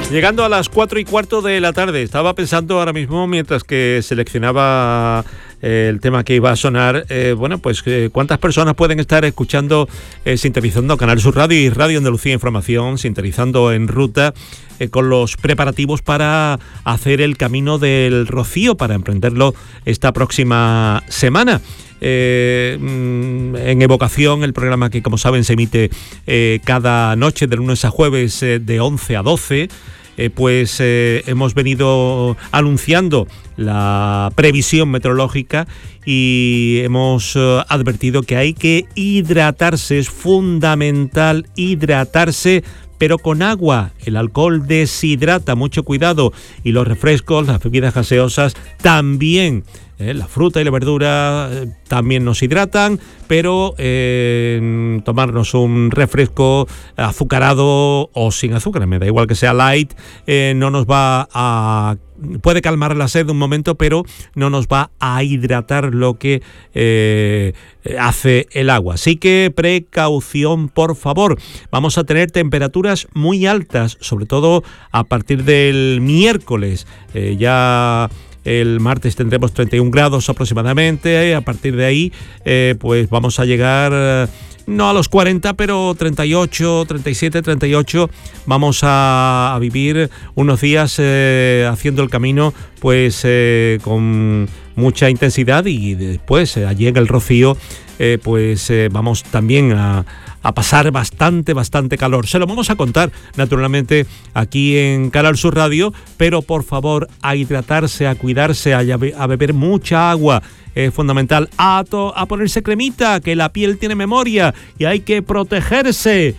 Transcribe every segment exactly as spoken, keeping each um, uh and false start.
Llegando a las cuatro y cuarto de la tarde, estaba pensando ahora mismo mientras que seleccionaba eh, el tema que iba a sonar, eh, bueno, pues eh, cuántas personas pueden estar escuchando, eh, sintonizando Canal Sur Radio y Radio Andalucía Información, sintonizando en ruta eh, con los preparativos para hacer el Camino del Rocío, para emprenderlo esta próxima semana. Eh, en Evocación, el programa que, como saben, se emite eh, cada noche de lunes a jueves eh, de once a doce, eh, pues eh, hemos venido anunciando la previsión meteorológica y hemos eh, advertido que hay que hidratarse, es fundamental hidratarse, pero con agua. El alcohol deshidrata, mucho cuidado, y los refrescos, las bebidas gaseosas también. Eh, la fruta y la verdura eh, también nos hidratan, pero eh, tomarnos un refresco azucarado o sin azúcar, me da igual que sea light, eh, no nos va a... puede calmar la sed un momento, pero no nos va a hidratar lo que eh, hace el agua. Así que precaución, por favor. Vamos a tener temperaturas muy altas, sobre todo a partir del miércoles. Eh, ya... El martes tendremos treinta y un grados aproximadamente, a partir de ahí eh, pues vamos a llegar eh, no a los cuarenta, pero treinta y ocho, treinta y siete, treinta y ocho. Vamos a, a vivir unos días eh, haciendo el camino pues eh, con mucha intensidad, y después eh, allí en el Rocío eh, pues eh, vamos también a a pasar bastante, bastante calor. Se lo vamos a contar, naturalmente, aquí en Canal Sur Radio, pero por favor, a hidratarse, a cuidarse, a, a beber mucha agua. Es fundamental. A, to, a ponerse cremita, que la piel tiene memoria y hay que protegerse.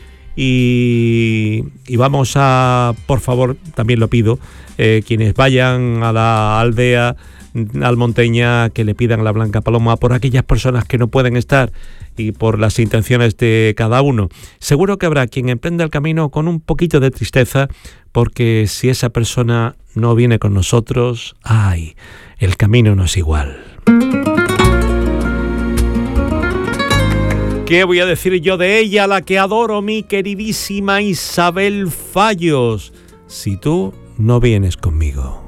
Y, y vamos a, por favor, también lo pido, eh, quienes vayan a la aldea almonteña, que le pidan a la Blanca Paloma por aquellas personas que no pueden estar y por las intenciones de cada uno. Seguro que habrá quien emprenda el camino con un poquito de tristeza, porque si esa persona no viene con nosotros, ¡ay!, el camino no es igual. ¿Qué voy a decir yo de ella, la que adoro, mi queridísima Isabel Fallos, si tú no vienes conmigo?